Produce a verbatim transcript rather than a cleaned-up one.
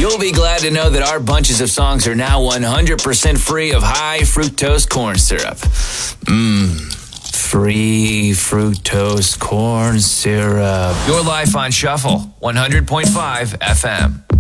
You'll be glad to know that our bunches of songs are now one hundred percent free of high fructose corn syrup. Mmm. Free fructose corn syrup. Your life on Shuffle, one hundred point five F M.